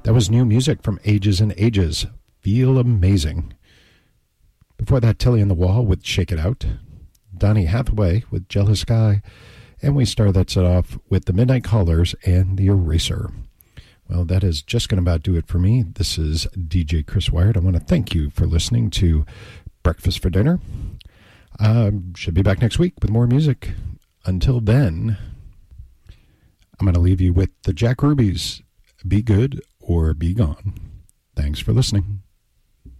That was new music from Ages and Ages. Feel Amazing. Before that, Tilly and the Wall with Shake It Out. Donny Hathaway with Jealous Guy. And we start that set off with the Midnight Callers and the Eraser. Well, that is just going to about do it for me. This is DJ Chris Wired. I want to thank you for listening to Breakfast for Dinner. Should be back next week with more music. Until then, I'm going to leave you with the Jack Rubies. Be good or be gone. Thanks for listening.